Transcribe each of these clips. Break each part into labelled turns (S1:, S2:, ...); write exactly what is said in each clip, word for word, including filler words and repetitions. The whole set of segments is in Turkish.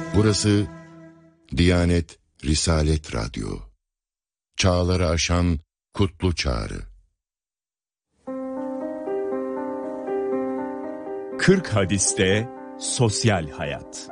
S1: Burası Diyanet Risalet Radyo. Çağları aşan kutlu çağrı.
S2: kırk hadiste sosyal hayat.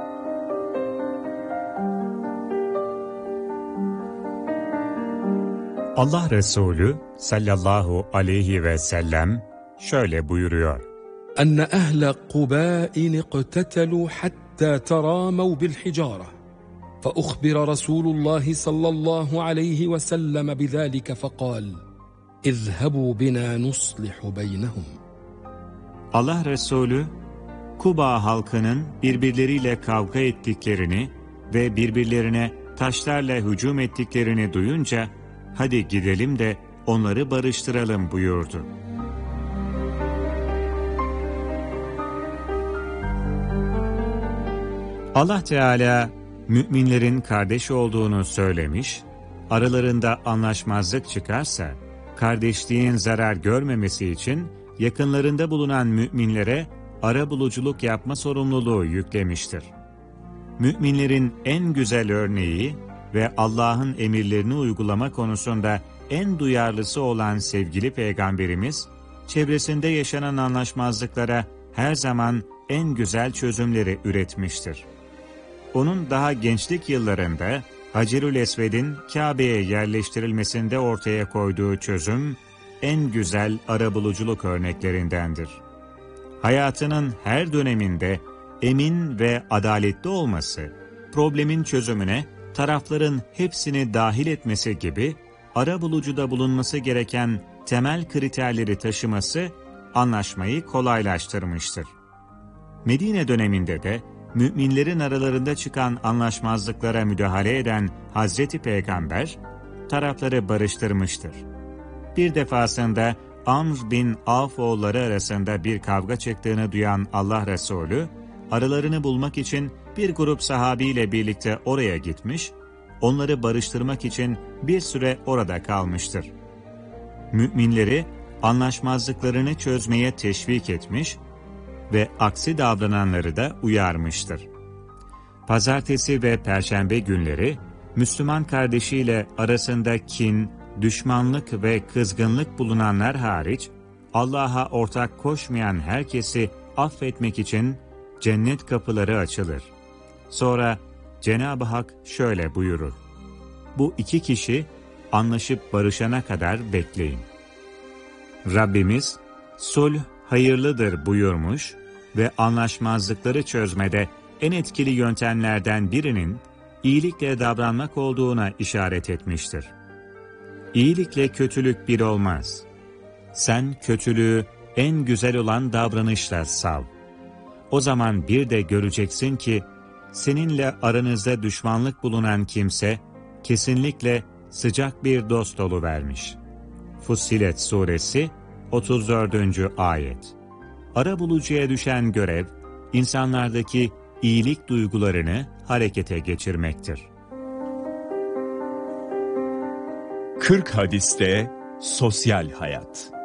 S2: Allah Resulü sallallahu aleyhi ve sellem şöyle buyuruyor.
S3: أن أهل قباء اقتتلوا حتى تراموا بالحجارة فأخبر رسول الله صلى الله عليه وسلم بذلك فقال اذهبوا بنا نصلح بينهم.
S4: Allah Resulü Kuba halkının birbirleriyle kavga ettiklerini ve birbirlerine taşlarla hücum ettiklerini duyunca hadi gidelim de onları barıştıralım buyurdu. Allah Teala müminlerin kardeş olduğunu söylemiş, aralarında anlaşmazlık çıkarsa kardeşliğin zarar görmemesi için yakınlarında bulunan müminlere arabuluculuk yapma sorumluluğu yüklemiştir. Müminlerin en güzel örneği ve Allah'ın emirlerini uygulama konusunda en duyarlısı olan sevgili Peygamberimiz, çevresinde yaşanan anlaşmazlıklara her zaman en güzel çözümleri üretmiştir. Onun daha gençlik yıllarında Hacerül Esved'in Kabe'ye yerleştirilmesinde ortaya koyduğu çözüm, en güzel arabuluculuk örneklerindendir. Hayatının her döneminde emin ve adaletli olması, problemin çözümüne tarafların hepsini dahil etmesi gibi arabulucuda bulunması gereken temel kriterleri taşıması anlaşmayı kolaylaştırmıştır. Medine döneminde de müminlerin aralarında çıkan anlaşmazlıklara müdahale eden Hazreti Peygamber tarafları barıştırmıştır. Bir defasında Amr bin Avf oğulları arasında bir kavga çıktığını duyan Allah Resulü, aralarını bulmak için bir grup sahabiyle birlikte oraya gitmiş, onları barıştırmak için bir süre orada kalmıştır. Müminleri anlaşmazlıklarını çözmeye teşvik etmiş ve aksi davrananları da uyarmıştır. Pazartesi ve Perşembe günleri, Müslüman kardeşiyle arasında kin, düşmanlık ve kızgınlık bulunanlar hariç, Allah'a ortak koşmayan herkesi affetmek için cennet kapıları açılır. Sonra Cenab-ı Hak şöyle buyurur: bu iki kişi anlaşıp barışana kadar bekleyin. Rabbimiz, sulh hayırlıdır buyurmuş ve anlaşmazlıkları çözmede en etkili yöntemlerden birinin iyilikle davranmak olduğuna işaret etmiştir. İyilikle kötülük bir olmaz. Sen kötülüğü en güzel olan davranışla sav. O zaman bir de göreceksin ki seninle aranızda düşmanlık bulunan kimse kesinlikle sıcak bir dost oluvermiş. Fussilet Suresi otuz dördüncü ayet. Arabulucuya düşen görev, insanlardaki iyilik duygularını harekete geçirmektir.
S2: kırk hadiste sosyal hayat.